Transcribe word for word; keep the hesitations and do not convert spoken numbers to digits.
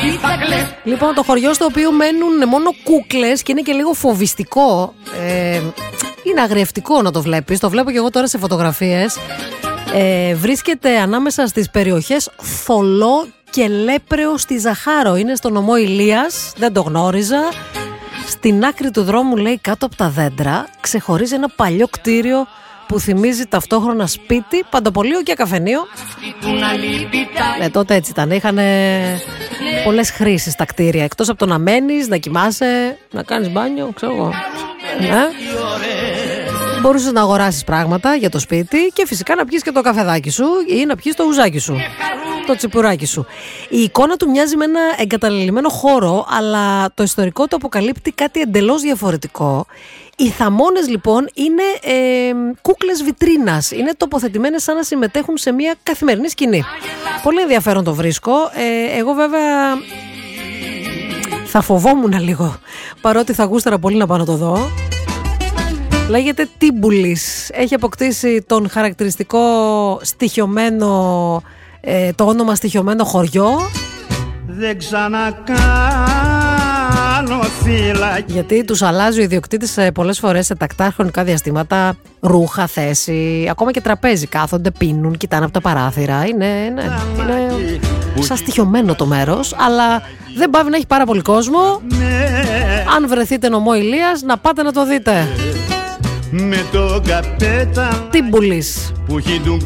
Λοιπόν, το χωριό στο οποίο μένουν μόνο κούκλες και είναι και λίγο φοβιστικό, ε, είναι αγριευτικό να το βλέπεις, το βλέπω και εγώ τώρα σε φωτογραφίες, ε, βρίσκεται ανάμεσα στις περιοχές Θολό και Λέπρεο στη Ζαχάρο. Είναι στο νομό Ηλίας, δεν το γνώριζα. Στην άκρη του δρόμου, λέει, κάτω από τα δέντρα ξεχωρίζει ένα παλιό κτίριο που θυμίζει ταυτόχρονα σπίτι, παντοπολείο και καφενείο. Ναι, τότε έτσι ήταν. Είχαν πολλές χρήσεις τα κτίρια. Εκτός από το να μένεις, να κοιμάσαι, να κάνεις μπάνιο, ξέρω εγώ. Ναι. Μπορούσες να αγοράσεις πράγματα για το σπίτι και φυσικά να πιεις και το καφεδάκι σου ή να πιεις το ουζάκι σου, το τσιπουράκι σου. Η εικόνα του μοιάζει με ένα εγκαταλελειμμένο χώρο, αλλά το ιστορικό του αποκαλύπτει κάτι εντελώς διαφορετικό. Οι θαμώνες λοιπόν είναι ε, κούκλες βιτρίνας. Είναι τοποθετημένες σαν να συμμετέχουν σε μια καθημερινή σκηνή. Πολύ ενδιαφέρον το βρίσκω. Ε, εγώ βέβαια θα φοβόμουν λίγο, παρότι θα γούσταρα πολύ να πάω να το δω. Λέγεται Τίμπουλης. Έχει αποκτήσει τον χαρακτηριστικό στοιχειωμένο, ε, το όνομα στοιχειωμένο χωριό. Δεν ξανακάνω φύλα. Γιατί τους αλλάζει ο ιδιοκτήτης πολλές φορές σε τακτά χρονικά διαστήματα ρούχα, θέση, ακόμα και τραπέζι. Κάθονται, πίνουν, κοιτάνε από τα παράθυρα. Είναι, είναι, είναι σαν στοιχειωμένο το μέρος, αλλά δεν πάβει να έχει πάρα πολύ κόσμο. Αν βρεθείτε νομό Ηλίας, να πάτε να το δείτε. Με το καπέτα Τίμπουλης.